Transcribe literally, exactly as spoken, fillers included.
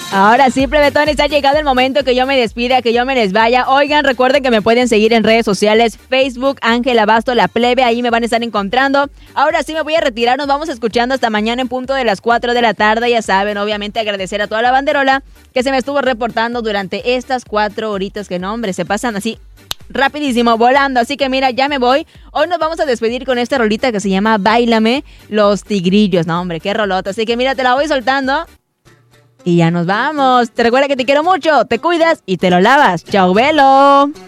Ahora sí, plebetones, ha llegado el momento que yo me despida, que yo me les vaya. Oigan, recuerden que me pueden seguir en redes sociales, Facebook, Ángela Basto, La Plebe, ahí me van a estar encontrando. Ahora sí me voy a retirar, nos vamos escuchando hasta mañana en punto de las cuatro de la tarde. Ya saben, obviamente agradecer a toda la banderola que se me estuvo reportando durante estas cuatro horitas que no, hombre, se pasan así rapidísimo, volando. Así que mira, ya me voy. Hoy nos vamos a despedir con esta rolita que se llama Báilame, Los Tigrillos. No, hombre, qué rolota. Así que mira, te la voy soltando. Y ya nos vamos. Te recuerda que te quiero mucho, te cuidas y te lo lavas. Chau, velo.